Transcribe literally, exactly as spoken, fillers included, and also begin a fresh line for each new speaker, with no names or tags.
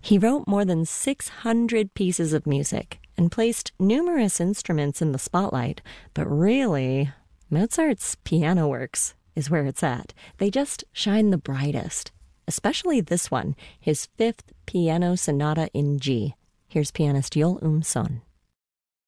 He wrote more than six hundred pieces of music and placed numerous instruments in the spotlight, but really, Mozart's piano works is where it's at. They just shine the brightest, especially this one, his fifth piano sonata in G. Here's pianist Joel Umsøn.